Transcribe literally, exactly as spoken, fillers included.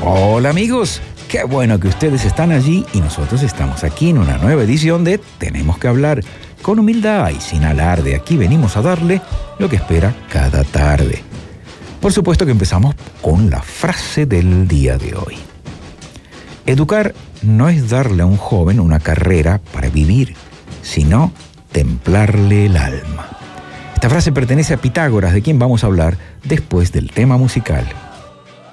Hola amigos, qué bueno que ustedes están allí y nosotros estamos aquí en una nueva edición de Tenemos que hablar. Con humildad y sin alarde, aquí venimos a darle lo que espera cada tarde. Por supuesto que empezamos con la frase del día de hoy. Educar no es darle a un joven una carrera para vivir, sino templarle el alma. Esta frase pertenece a Pitágoras, de quien vamos a hablar después del tema musical.